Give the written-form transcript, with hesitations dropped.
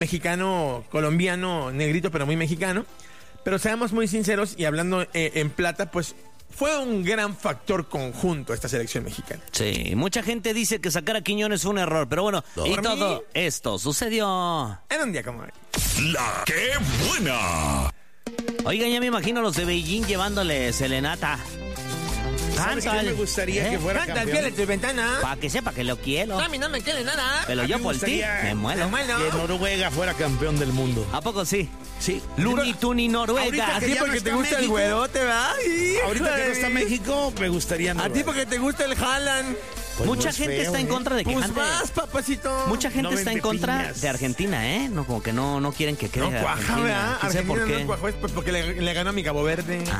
mexicano, colombiano, negrito, pero muy mexicano. Pero seamos muy sinceros y hablando en plata, pues fue un gran factor conjunto esta selección mexicana. Sí, mucha gente dice que sacar a Quiñones fue un error, pero bueno, y todo esto sucedió en un día como hoy. La que buena. Oigan, ya me imagino a los de Beijing llevándole serenata. ¿Sabes qué me gustaría que fuera Canta el campeón? pie de tu ventana. Para que sepa que lo quiero. A mí no me quiere nada. Pero yo me por ti gustaría- me muero. Que Noruega fuera campeón del mundo. ¿A poco sí? Sí. Looney Tunes Noruega. Ahorita A que ti ya porque no te está gusta el México. güerote, ¿verdad? Ahorita que no está México, me gustaría A Noruega. ti porque te gusta el Haaland. Pues Mucha no es gente feo, está en contra de que Pues Jante- vas, papacito. Mucha gente No está en vende contra piñas. de Argentina, ¿eh? No, como que no quieren que quede No cuaja, Argentina. ¿verdad? ¿Quién sabe Argentina por qué? no cuajó, es pues porque le ganó a mi Cabo Verde.